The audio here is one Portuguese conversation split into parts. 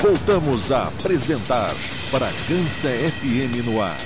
Voltamos a apresentar Bragança FM no ar.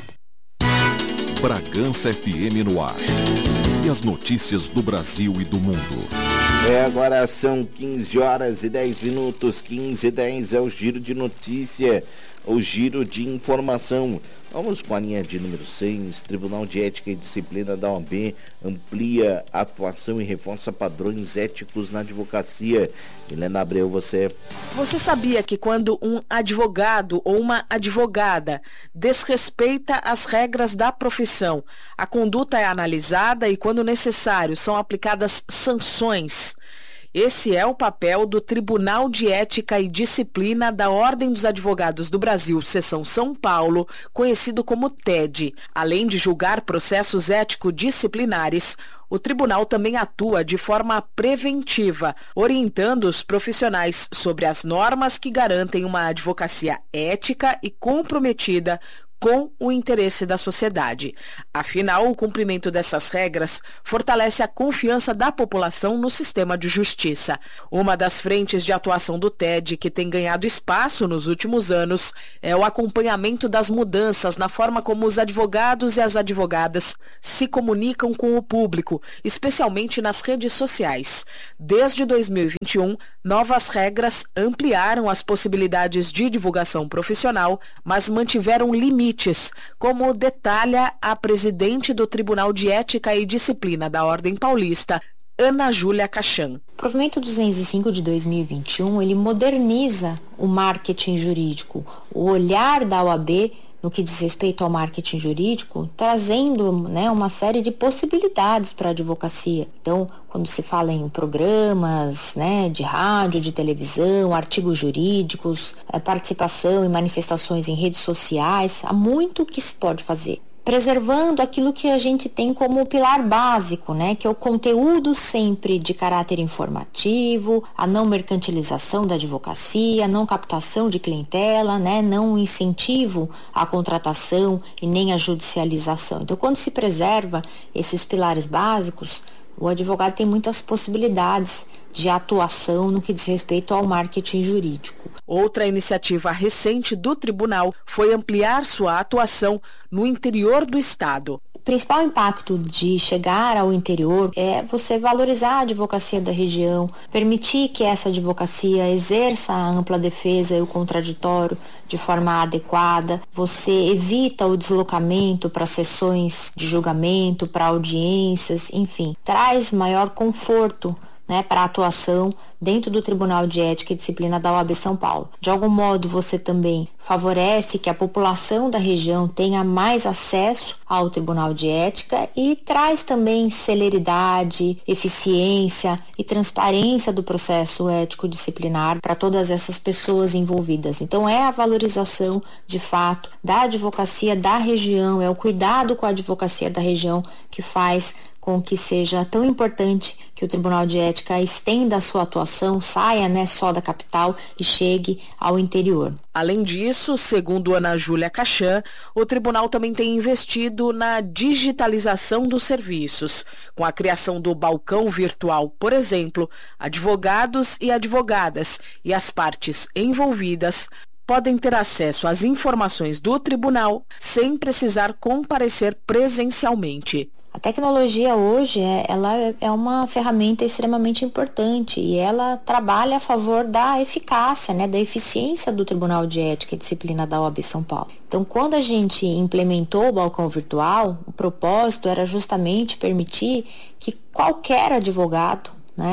Bragança FM no ar. E as notícias do Brasil e do mundo. Agora são 15 horas e 10 minutos, 15h10 é o giro de notícia, o giro de informação. Vamos com a linha de número 6, Tribunal de Ética e Disciplina da OAB amplia a atuação e reforça padrões éticos na advocacia. Helena Abreu, você sabia que quando um advogado ou uma advogada desrespeita as regras da profissão, a conduta é analisada e, quando necessário, são aplicadas sanções? Esse é o papel do Tribunal de Ética e Disciplina da Ordem dos Advogados do Brasil, Seção São Paulo, conhecido como TED. Além de julgar processos ético-disciplinares, o tribunal também atua de forma preventiva, orientando os profissionais sobre as normas que garantem uma advocacia ética e comprometida com o interesse da sociedade. Afinal, o cumprimento dessas regras fortalece a confiança da população no sistema de justiça. Uma das frentes de atuação do TED, que tem ganhado espaço nos últimos anos, é o acompanhamento das mudanças na forma como os advogados e as advogadas se comunicam com o público, especialmente nas redes sociais. Desde 2021, novas regras ampliaram as possibilidades de divulgação profissional, mas mantiveram limites, como detalha a presidente do Tribunal de Ética e Disciplina da Ordem Paulista, Ana Júlia Cachan. O provimento 205 de 2021, ele moderniza o marketing jurídico, o olhar da OAB no que diz respeito ao marketing jurídico, trazendo, uma série de possibilidades para a advocacia. Então, quando se fala em programas, de rádio, de televisão, artigos jurídicos, participação em manifestações em redes sociais, há muito que se pode fazer, preservando aquilo que a gente tem como pilar básico, que é o conteúdo sempre de caráter informativo, a não mercantilização da advocacia, a não captação de clientela, não incentivo à contratação e nem à judicialização. Então, quando se preserva esses pilares básicos, o advogado tem muitas possibilidades de atuação no que diz respeito ao marketing jurídico. Outra iniciativa recente do tribunal foi ampliar sua atuação no interior do estado. O principal impacto de chegar ao interior é você valorizar a advocacia da região, permitir que essa advocacia exerça a ampla defesa e o contraditório de forma adequada. Você evita o deslocamento para sessões de julgamento, para audiências, enfim, traz maior conforto para a atuação dentro do Tribunal de Ética e Disciplina da OAB São Paulo. De algum modo, você também favorece que a população da região tenha mais acesso ao Tribunal de Ética e traz também celeridade, eficiência e transparência do processo ético-disciplinar para todas essas pessoas envolvidas. Então, é a valorização, de fato, da advocacia da região, é o cuidado com a advocacia da região que faz com que seja tão importante que o Tribunal de Ética estenda a sua atuação, saia só da capital e chegue ao interior. Além disso, segundo Ana Júlia Cachan, o tribunal também tem investido na digitalização dos serviços. Com a criação do balcão virtual, por exemplo, advogados e advogadas e as partes envolvidas podem ter acesso às informações do tribunal sem precisar comparecer presencialmente. A tecnologia hoje ela é uma ferramenta extremamente importante e ela trabalha a favor da eficácia, da eficiência do Tribunal de Ética e Disciplina da OAB São Paulo. Então, quando a gente implementou o balcão virtual, o propósito era justamente permitir que qualquer advogado,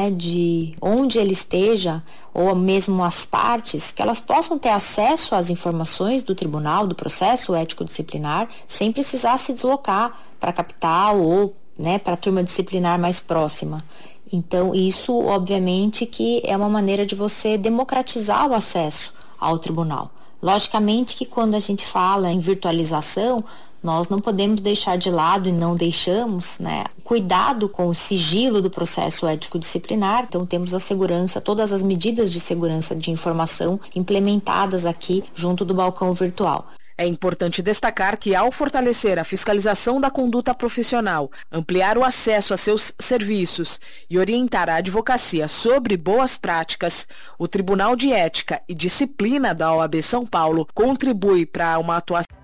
de onde ele esteja, ou mesmo as partes, que elas possam ter acesso às informações do tribunal, do processo ético-disciplinar, sem precisar se deslocar para a capital ou para a turma disciplinar mais próxima. Então, isso, obviamente, que é uma maneira de você democratizar o acesso ao tribunal. Logicamente que quando a gente fala em virtualização, nós não podemos deixar de lado e não deixamos, cuidado com o sigilo do processo ético-disciplinar. Então, temos a segurança, todas as medidas de segurança de informação implementadas aqui junto do balcão virtual. É importante destacar que, ao fortalecer a fiscalização da conduta profissional, ampliar o acesso a seus serviços e orientar a advocacia sobre boas práticas, o Tribunal de Ética e Disciplina da OAB São Paulo contribui para uma atuação